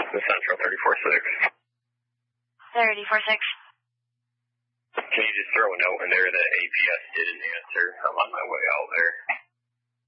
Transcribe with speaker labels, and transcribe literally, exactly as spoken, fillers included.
Speaker 1: The Central thirty-four six.
Speaker 2: thirty-four six.
Speaker 1: Can you just throw a note in there that A P S didn't answer? I'm on my way out there.